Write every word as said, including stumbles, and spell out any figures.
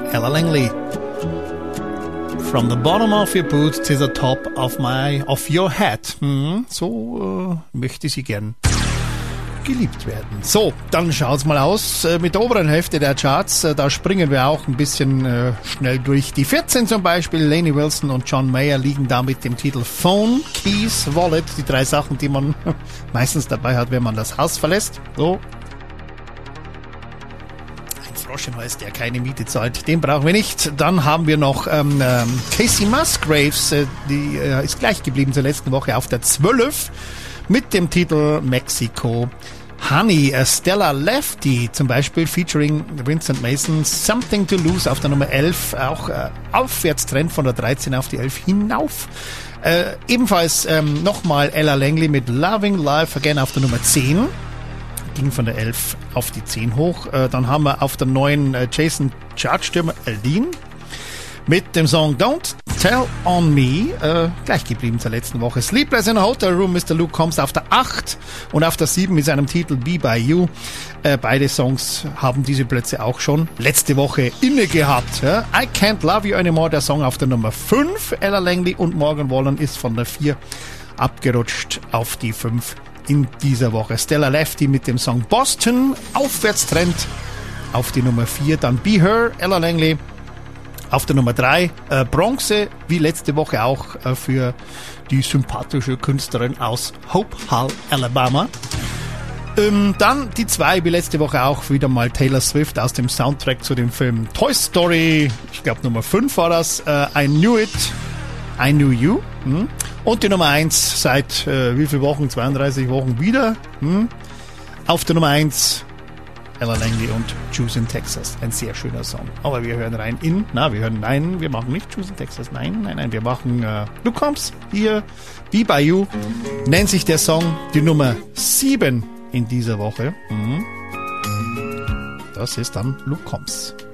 Ella Langley. From the bottom of your boot to the top of my of your head. Hm, so äh, möchte sie gern geliebt werden. So, dann schaut's mal aus äh, mit der oberen Hälfte der Charts. Äh, da springen wir auch ein bisschen äh, schnell durch. Die vierzehn zum Beispiel, Lainey Wilson und John Mayer liegen da mit dem Titel Phone, Keys, Wallet. Die drei Sachen, die man meistens dabei hat, wenn man das Haus verlässt. So. Frosch im Hals, der keine Miete zahlt, den brauchen wir nicht. Dann haben wir noch ähm, ähm, Casey Musgraves, äh, die äh, ist gleich geblieben zur letzten Woche auf der zwölf mit dem Titel Mexico Honey. Äh, Stella Lefty zum Beispiel featuring Vincent Mason, Something to Lose auf der Nummer elf, auch äh, Aufwärtstrend von der dreizehn auf die elf hinauf. Äh, ebenfalls ähm, nochmal Ella Langley mit Loving Life Again auf der Nummer zehn. Ging von der elf auf die zehn hoch. Äh, dann haben wir auf der neuen äh, Jason Chartstürmer Aldine mit dem Song Don't Tell on Me, äh, gleich geblieben zur letzten Woche. Sleepless in a Hotel Room, Mister Luke Combs auf der acht und auf der sieben mit seinem Titel Be By You. Äh, beide Songs haben diese Plätze auch schon letzte Woche inne gehabt. Ja? I Can't Love You Anymore, der Song auf der Nummer fünf. Ella Langley und Morgan Wallen ist von der vier abgerutscht auf die fünf. In dieser Woche Stella Lefty mit dem Song Boston, Aufwärtstrend auf die Nummer vier, dann Be Her, Ella Langley auf der Nummer drei, äh, Bronze, wie letzte Woche auch äh, für die sympathische Künstlerin aus Hope Hall, Alabama. Ähm, dann die zwei, wie letzte Woche auch wieder mal Taylor Swift aus dem Soundtrack zu dem Film Toy Story, ich glaube Nummer fünf war das, äh, I Knew It, I Knew You. Hm? Und die Nummer eins seit äh, wie viele Wochen? zweiunddreißig Wochen wieder. Hm? Auf der Nummer eins Ella Langley und Juice in Texas. Ein sehr schöner Song. Aber wir hören rein in, na, wir hören, nein, wir machen nicht Juice in Texas. Nein, nein, nein, wir machen äh, Luke Combs hier, Be By You. Nennt sich der Song, die Nummer sieben in dieser Woche. Hm? Das ist dann Luke Combs.